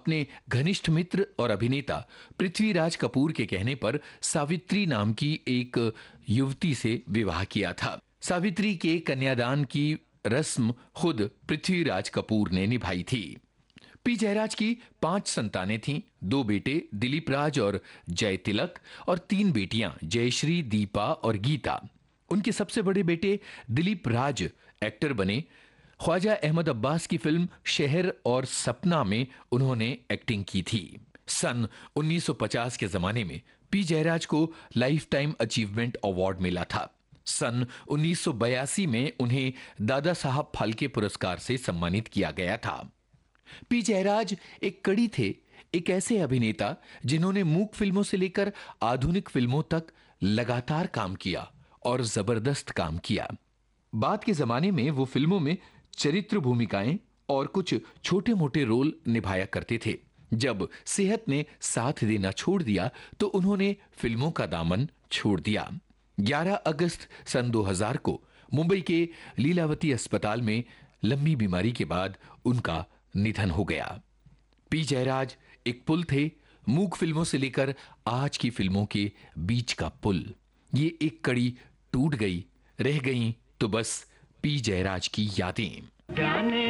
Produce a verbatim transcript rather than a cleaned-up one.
अपने घनिष्ठ मित्र और अभिनेता पृथ्वीराज कपूर के कहने पर सावित्री नाम की एक युवती से विवाह किया था। सावित्री के कन्यादान की रस्म खुद पृथ्वीराज कपूर ने निभाई थी। पी जयराज की पांच संतानें थीं, दो बेटे दिलीप राज और जय तिलक और तीन बेटियां जयश्री, दीपा और गीता। उनके सबसे बड़े बेटे दिलीप राज एक्टर बने। ख्वाजा अहमद अब्बास की फिल्म शहर और सपना में उन्होंने एक्टिंग की थी। सन उन्नीस सौ पचास के जमाने में पी जयराज को लाइफ टाइम अचीवमेंट अवार्ड मिला था। सन उन्नीस सौ बयासी में उन्हें दादा साहब फाल्के पुरस्कार से सम्मानित किया गया था। पी जयराज एक कड़ी थे, एक ऐसे अभिनेता जिन्होंने मूक फिल्मों से लेकर आधुनिक फिल्मों तक लगातार काम किया और जबरदस्त काम किया। बाद के जमाने में वो फिल्मों में चरित्र भूमिकाएं और कुछ छोटे मोटे रोल निभाया करते थे। जब सेहत ने साथ देना छोड़ दिया तो उन्होंने फिल्मों का दामन छोड़ दिया। ग्यारह अगस्त सन दो हज़ार को मुंबई के लीलावती अस्पताल में लंबी बीमारी के बाद उनका निधन हो गया। पी जयराज एक पुल थे, मूक फिल्मों से लेकर आज की फिल्मों के बीच का पुल। ये एक कड़ी टूट गई, रह गई तो बस पी जयराज की यादें।